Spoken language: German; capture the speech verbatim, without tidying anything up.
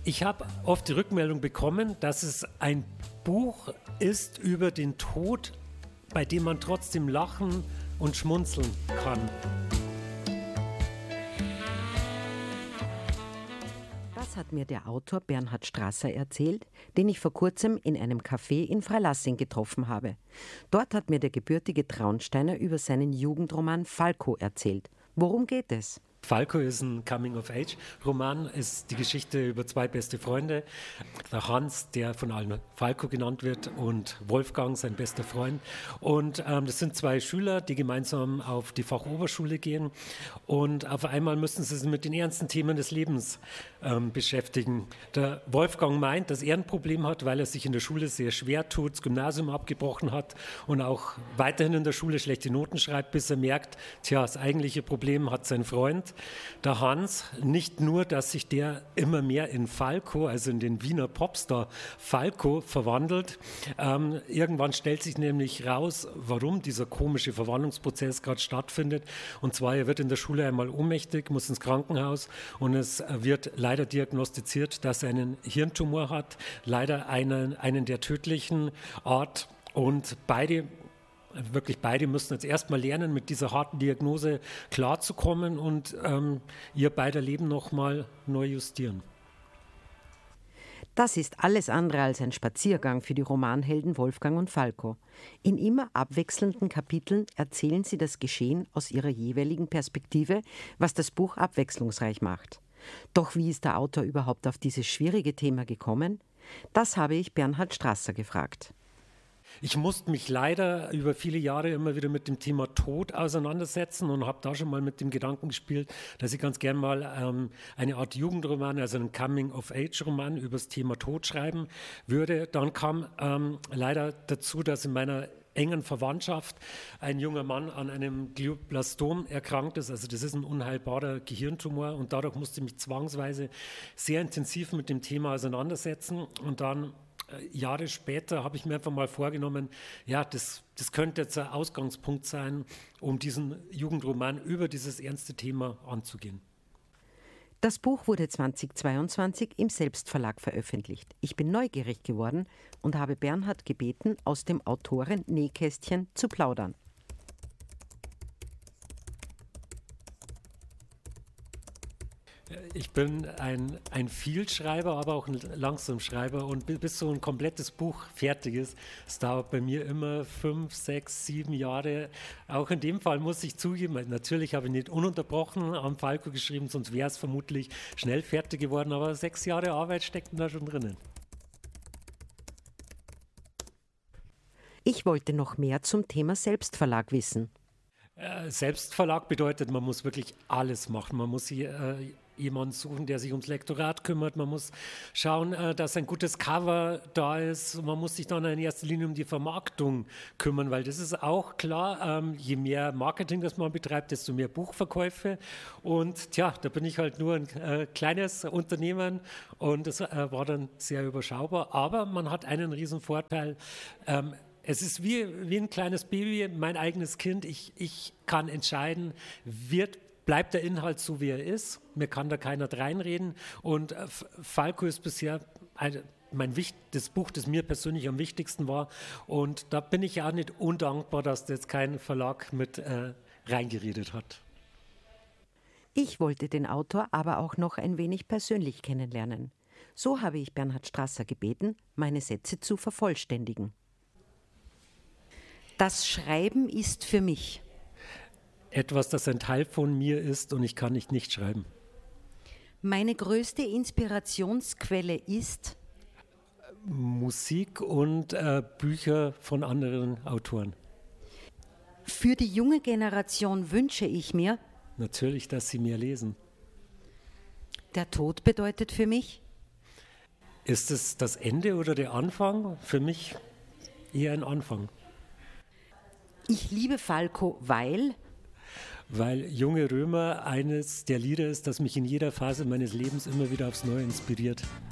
Ich habe oft die Rückmeldung bekommen, dass es ein Buch ist über den Tod, bei dem man trotzdem lachen und schmunzeln kann. Das hat mir der Autor Bernhard Strasser erzählt, den ich vor kurzem in einem Café in Freilassing getroffen habe. Dort hat mir der gebürtige Traunsteiner über seinen Jugendroman Falco erzählt. Worum geht es? Falco ist ein Coming-of-Age-Roman, ist die Geschichte über zwei beste Freunde. Der Hans, der von allen Falco genannt wird, und Wolfgang, sein bester Freund. Und ähm, das sind zwei Schüler, die gemeinsam auf die Fachoberschule gehen. Und auf einmal müssen sie sich mit den ernsten Themen des Lebens ähm, beschäftigen. Der Wolfgang meint, dass er ein Problem hat, weil er sich in der Schule sehr schwer tut, das Gymnasium abgebrochen hat und auch weiterhin in der Schule schlechte Noten schreibt, bis er merkt, tja, das eigentliche Problem hat sein Freund. Der Hans, nicht nur, dass sich der immer mehr in Falco, also in den Wiener Popstar Falco, verwandelt. Ähm, irgendwann stellt sich nämlich raus, warum dieser komische Verwandlungsprozess gerade stattfindet. Und zwar, er wird in der Schule einmal ohnmächtig, muss ins Krankenhaus und es wird leider diagnostiziert, dass er einen Hirntumor hat, leider einen, einen der tödlichen Art. Und beide Wirklich beide müssen jetzt erstmal lernen, mit dieser harten Diagnose klarzukommen und ähm, ihr beider Leben nochmal neu justieren. Das ist alles andere als ein Spaziergang für die Romanhelden Wolfgang und Falco. In immer abwechselnden Kapiteln erzählen sie das Geschehen aus ihrer jeweiligen Perspektive, was das Buch abwechslungsreich macht. Doch wie ist der Autor überhaupt auf dieses schwierige Thema gekommen? Das habe ich Bernhard Strasser gefragt. Ich musste mich leider über viele Jahre immer wieder mit dem Thema Tod auseinandersetzen und habe da schon mal mit dem Gedanken gespielt, dass ich ganz gern mal ähm, eine Art Jugendroman, also einen Coming-of-Age-Roman über das Thema Tod schreiben würde. Dann kam ähm, leider dazu, dass in meiner engen Verwandtschaft ein junger Mann an einem Glioblastom erkrankt ist. Also das ist ein unheilbarer Gehirntumor und dadurch musste ich mich zwangsweise sehr intensiv mit dem Thema auseinandersetzen. Und dann Jahre später habe ich mir einfach mal vorgenommen, ja, das, das könnte jetzt ein Ausgangspunkt sein, um diesen Jugendroman über dieses ernste Thema anzugehen. Das Buch wurde zweitausendzweiundzwanzig im Selbstverlag veröffentlicht. Ich bin neugierig geworden und habe Bernhard gebeten, aus dem Autoren-Nähkästchen zu plaudern. Ich bin ein, ein Vielschreiber, aber auch ein Langsamschreiber und bis so ein komplettes Buch fertig ist, es dauert bei mir immer fünf, sechs, sieben Jahre. Auch in dem Fall muss ich zugeben, natürlich habe ich nicht ununterbrochen am Falco geschrieben, sonst wäre es vermutlich schnell fertig geworden, aber sechs Jahre Arbeit steckten da schon drinnen. Ich wollte noch mehr zum Thema Selbstverlag wissen. Äh, Selbstverlag bedeutet, man muss wirklich alles machen. Man muss hier, äh, jemanden suchen, der sich ums Lektorat kümmert. Man muss schauen, äh, dass ein gutes Cover da ist. Man muss sich dann in erster Linie um die Vermarktung kümmern, weil das ist auch klar, ähm, je mehr Marketing das man betreibt, desto mehr Buchverkäufe. Und tja, da bin ich halt nur ein äh, kleines Unternehmen und das äh, war dann sehr überschaubar. Aber man hat einen riesen Vorteil. Ähm, Es ist wie, wie ein kleines Baby, mein eigenes Kind. Ich, ich kann entscheiden, wird, bleibt der Inhalt so, wie er ist. Mir kann da keiner reinreden. Und äh, Falco ist bisher ein, mein Wicht, das Buch, das mir persönlich am wichtigsten war. Und da bin ich ja nicht undankbar, dass da jetzt kein Verlag mit äh, reingeredet hat. Ich wollte den Autor aber auch noch ein wenig persönlich kennenlernen. So habe ich Bernhard Strasser gebeten, meine Sätze zu vervollständigen. Das Schreiben ist für mich Etwas, das ein Teil von mir ist und ich kann nicht nicht schreiben. Meine größte Inspirationsquelle ist Musik und äh, Bücher von anderen Autoren. Für die junge Generation wünsche ich mir Natürlich, dass sie mehr lesen. Der Tod bedeutet für mich Ist es das Ende oder der Anfang? Für mich eher ein Anfang. Ich liebe Falco, weil Weil Junge Römer eines der Lieder ist, das mich in jeder Phase meines Lebens immer wieder aufs Neue inspiriert.